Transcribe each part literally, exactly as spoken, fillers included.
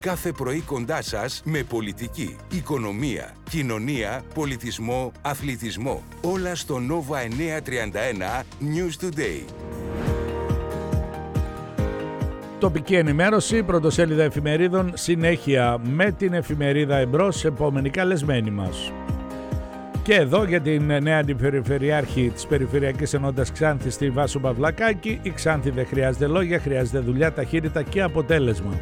Κάθε πρωί κοντά σας με πολιτική, οικονομία, κοινωνία, πολιτισμό, αθλητισμό. Όλα στο Nova εννιακόσια τριάντα ένα News Today. Τοπική ενημέρωση, πρωτοσέλιδα εφημερίδων, συνέχεια με την εφημερίδα Εμπρός, επόμενη καλεσμένη μας. Και εδώ για την νέα αντιπεριφερειάρχη της Περιφερειακής Ενότητας Ξάνθης, τη Βάσο Παυλακάκη. Η Ξάνθη δεν χρειάζεται λόγια, χρειάζεται δουλειά, ταχύτητα και αποτέλεσμα.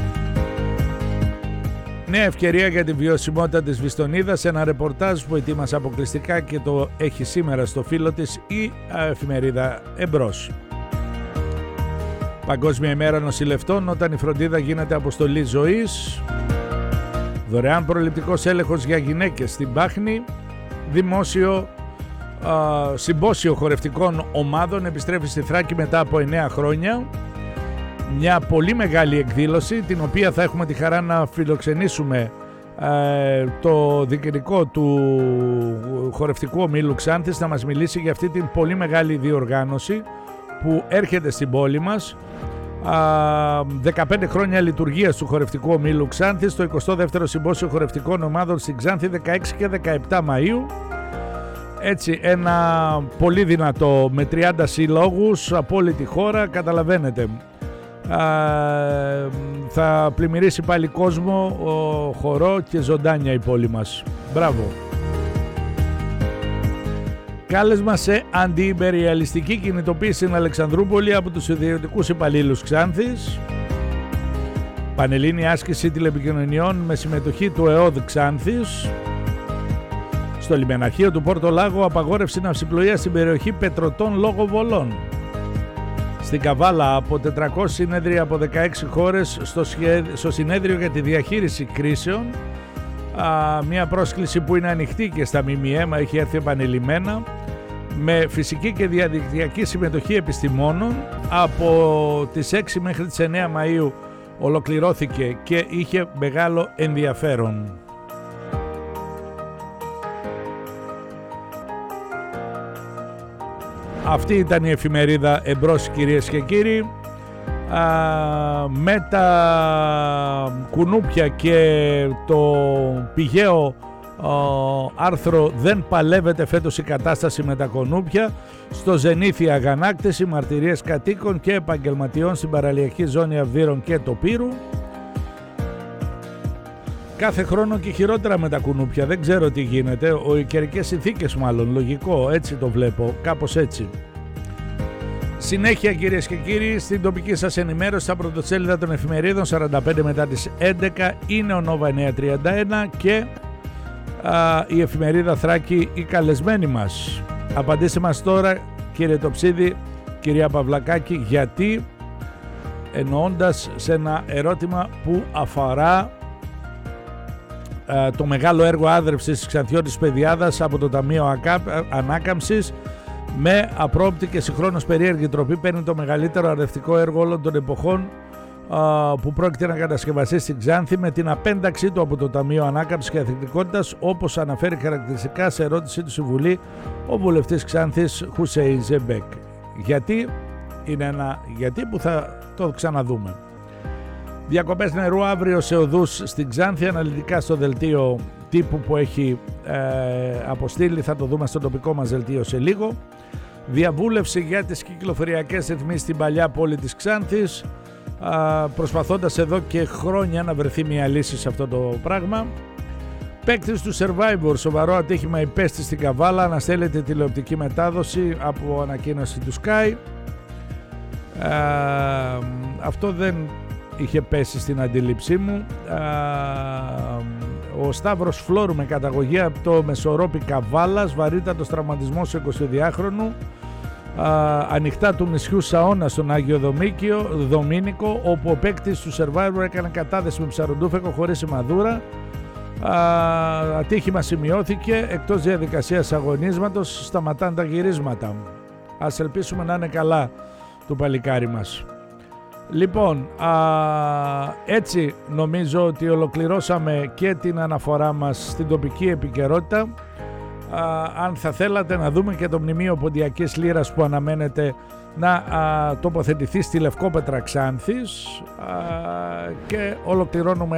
Νέα ευκαιρία για τη βιωσιμότητα της Βιστονίδας, ένα ρεπορτάζ που ετοίμασε αποκλειστικά και το έχει σήμερα στο φύλλο της η εφημερίδα Εμπρός. Παγκόσμια ημέρα νοσηλευτών, όταν η φροντίδα γίνεται αποστολή ζωής. Δωρεάν προληπτικός έλεγχος για γυναίκες στην Πάχνη. Δημόσιο α, συμπόσιο χορευτικών ομάδων επιστρέφει στη Θράκη μετά από εννέα χρόνια. Μια πολύ μεγάλη εκδήλωση, την οποία θα έχουμε τη χαρά να φιλοξενήσουμε ε, το διοικητικό του χορευτικού ομίλου Ξάνθης να μας μιλήσει για αυτή την πολύ μεγάλη διοργάνωση που έρχεται στην πόλη μας. δεκαπέντε χρόνια λειτουργίας του χορευτικού ομίλου Ξάνθης, το εικοστό δεύτερο συμπόσιο χορευτικών ομάδων στην Ξάνθη, δεκαέξι και δεκαεπτά Μαΐου. Έτσι, ένα πολύ δυνατό με τριάντα συλλόγους από όλη τη χώρα, καταλαβαίνετε. Α, θα πλημμυρίσει πάλι κόσμο, ο, χορό και ζωντάνια η πόλη μας. Μπράβο. Κάλεσμα σε αντιυμπεριαλιστική κινητοποίηση στην Αλεξανδρούπολη από τους ιδιωτικούς υπαλλήλους Ξάνθης. Πανελλήνια άσκηση τηλεπικοινωνιών με συμμετοχή του ΕΟΔ Ξάνθης. Στο λιμεναρχείο του Πόρτο Λάγο απαγόρευση ναυσιπλοείας στην περιοχή Πετρωτών λόγω βολών. Στην Καβάλα από τετρακόσια συνέδρια από δεκαέξι χώρες στο, σχέ... στο συνέδριο για τη διαχείριση κρίσεων. Α, μια πρόσκληση που είναι ανοιχτή και στα ΜΜΕ, μα έχει έρθει επανειλημμένα, με φυσική και διαδικτυακή συμμετοχή επιστημόνων. Από τις έξι μέχρι τις εννέα Μαΐου ολοκληρώθηκε και είχε μεγάλο ενδιαφέρον. Αυτή ήταν η εφημερίδα Εμπρός, κυρίες και κύριοι. Α, με τα κουνούπια και το πηγαίο α, άρθρο «Δεν παλεύεται φέτος η κατάσταση με τα κουνούπια», στο Ζενήθη αγανάκτηση, μαρτυρίες κατοίκων και επαγγελματιών στην παραλιακή ζώνη Αυδείρων και Τοπύρου. Κάθε χρόνο και χειρότερα με τα κουνούπια, δεν ξέρω τι γίνεται, ο, οι καιρικές συνθήκες μάλλον, λογικό, έτσι το βλέπω, κάπως έτσι. Συνέχεια, κυρίες και κύριοι, στην τοπική σας ενημέρωση στα πρωτοσέλιδα των εφημερίδων, σαράντα πέντε μετά τις έντεκα, είναι ο Nova εννιακόσια τριάντα ένα και α, η εφημερίδα Θράκη, η καλεσμένη μας. Απαντήστε μας τώρα, κύριε Τοψίδη, κυρία Παυλακάκη, γιατί, εννοώντας σε ένα ερώτημα που αφορά α, το μεγάλο έργο άδρευσης της Ξανθιώτης Παιδιάδας από το Ταμείο Ανάκαμψης, με απρόοπτη και συγχρόνως περίεργη τροπή, παίρνει το μεγαλύτερο αρδευτικό έργο όλων των εποχών α, που πρόκειται να κατασκευαστεί στην Ξάνθη, με την απένταξή του από το Ταμείο Ανάκαμψης και Αθλητικότητας, όπως αναφέρει χαρακτηριστικά σε ερώτησή του στη Βουλή ο βουλευτής Ξάνθης Χουσέιν Ζεμπέκ. Γιατί, είναι ένα γιατί που θα το ξαναδούμε. Διακοπές νερού αύριο σε οδούς στην Ξάνθη, αναλυτικά στο δελτίο τύπου που έχει ε, αποστείλει, θα το δούμε στο τοπικό μας δελτίο σε λίγο. Διαβούλευση για τις κυκλοφοριακές ρυθμίσεις στην παλιά πόλη της Ξάνθης, α, προσπαθώντας εδώ και χρόνια να βρεθεί μια λύση σε αυτό το πράγμα. Παίκτης του Survivor, σοβαρό ατύχημα υπέστη στην Καβάλα, αναστέλλεται τηλεοπτική μετάδοση από ανακοίνωση του Sky. Α, αυτό δεν είχε πέσει στην αντίληψή μου. Α, ο Σταύρος Φλόρου, με καταγωγή από το Μεσορόπι Καβάλας, βαρύτατος τραυματισμός εικοσιδυάχρονου, α, ανοιχτά του νησιού Σαώνα στον Άγιο Δομήκιο, Δομήνικο, όπου ο παίκτης του Survivor έκανε κατάδεση με ψαροντούφεκο χωρίς σημαδούρα. Α, ατύχημα σημειώθηκε, εκτός διαδικασίας αγωνίσματος, σταματάνε τα γυρίσματα. Ας ελπίσουμε να είναι καλά το παλικάρι μας. Λοιπόν, α, έτσι νομίζω ότι ολοκληρώσαμε και την αναφορά μας στην τοπική επικαιρότητα. Α, αν θα θέλατε να δούμε και το μνημείο Ποντιακής Λύρας που αναμένεται να α, τοποθετηθεί στη Λευκόπετρα Ξάνθης, α, και ολοκληρώνουμε